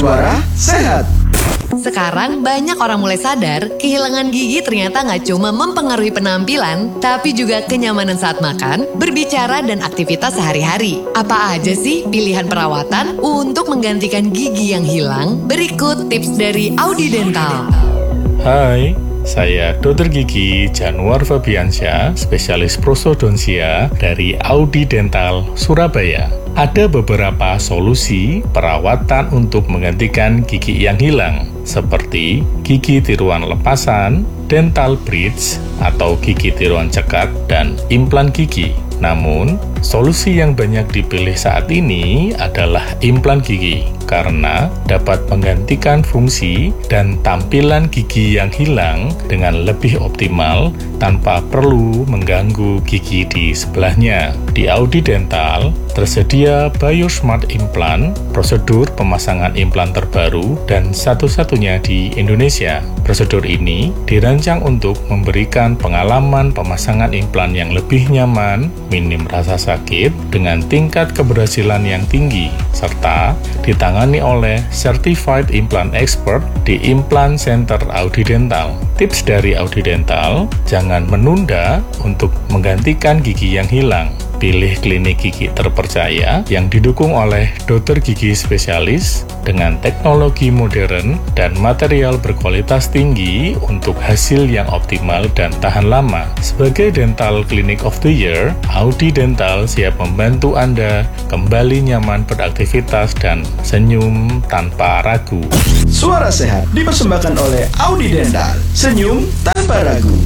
Suara Sehat. Sekarang banyak orang mulai sadar kehilangan gigi ternyata nggak cuma mempengaruhi penampilan, tapi juga kenyamanan saat makan, berbicara, dan aktivitas sehari-hari. Apa aja sih pilihan perawatan untuk menggantikan gigi yang hilang? Berikut tips dari Audi Dental. Hai, saya Dr. Gigi Januar Fabiansyah, spesialis prosodonsia dari Audi Dental, Surabaya. Ada beberapa solusi perawatan untuk menggantikan gigi yang hilang, seperti gigi tiruan lepasan, dental bridge atau gigi tiruan cekat, dan implan gigi. Namun, solusi yang banyak dipilih saat ini adalah implan gigi, karena dapat menggantikan fungsi dan tampilan gigi yang hilang dengan lebih optimal tanpa perlu mengganggu gigi di sebelahnya. Di Audi Dental, tersedia BioSmart Implant, prosedur pemasangan implan terbaru dan satu-satunya di Indonesia. Prosedur ini dirancang untuk memberikan pengalaman pemasangan implan yang lebih nyaman, minim rasa sakit, dengan tingkat keberhasilan yang tinggi, serta ditangani oleh Certified Implant Expert di Implant Center Audi Dental. Tips dari Audi Dental, jangan menunda untuk menggantikan gigi yang hilang. Pilih klinik gigi terpercaya yang didukung oleh dokter gigi spesialis dengan teknologi modern dan material berkualitas tinggi untuk hasil yang optimal dan tahan lama. Sebagai Dental Clinic of the Year, Audi Dental siap membantu Anda kembali nyaman beraktivitas dan senyum tanpa ragu. Suara Sehat dipersembahkan oleh Audi Dental. Senyum tanpa ragu.